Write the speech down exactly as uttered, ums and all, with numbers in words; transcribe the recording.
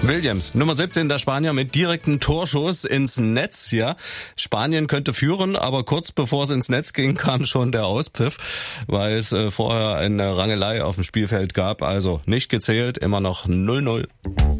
Williams, Nummer siebzehn, der Spanier mit direktem Torschuss ins Netz. Ja, Spanien könnte führen, aber kurz bevor es ins Netz ging, kam schon der Auspfiff, weil es äh, vorher eine Rangelei auf dem Spielfeld gab. Also nicht gezählt, immer noch null null.